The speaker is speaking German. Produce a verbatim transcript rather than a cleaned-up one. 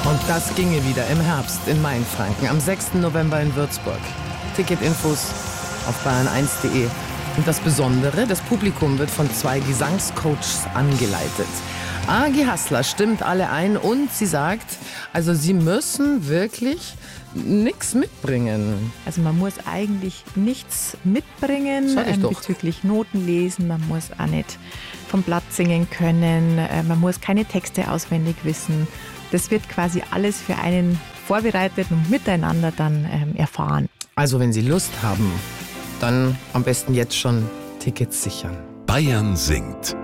Und das ginge wieder im Herbst in Mainfranken, am sechsten November in Würzburg. Ticketinfos auf bayern eins punkt de. Und das Besondere, das Publikum wird von zwei Gesangscoaches angeleitet. Agi Hassler stimmt alle ein und sie sagt, also sie müssen wirklich nichts mitbringen. Also man muss eigentlich nichts mitbringen Sag ich ähm, doch. bezüglich Noten lesen. Man muss auch nicht vom Blatt singen können. Äh, man muss keine Texte auswendig wissen. Das wird quasi alles für einen vorbereitet und miteinander dann ähm, erfahren. Also wenn Sie Lust haben, dann am besten jetzt schon Tickets sichern. Bayern singt.